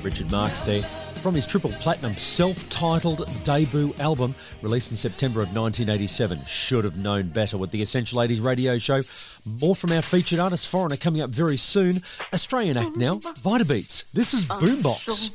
Richard Marx there. From his triple platinum self-titled debut album, released in September of 1987. Should have known better with the Essential 80s radio show. More from our featured artist, Foreigner, coming up very soon. Australian act now, Vitabeats. This is Boombox.